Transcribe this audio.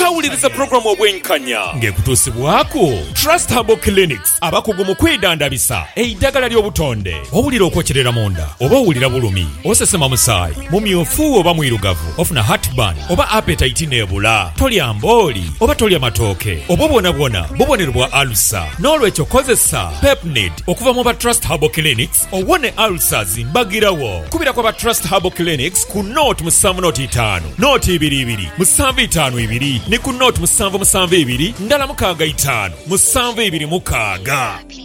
kawuliriza programu obwenkanya ng'ekutuusibwako Trust Herbal Clinics abakugu mu kwedandabisa eddagala ly'obutonde. Owulira okwokyerera munda oba owulira bulumi osesema musaayi mumyufu oba mwirugavu ofuna heartburn oba appetite neebula tolya mbooli oba tolya matooke oba bwonabwona bubonero bwa alusa n'olwekyo kozesa Pepnid okuva mu ba Trust Herbal Clinics owone ulcers mbagirawo. Kubira kwa ba Trust Herbal Clinics ku Note 705 Note 22 752 ne ku Note 772 ndala 65 726.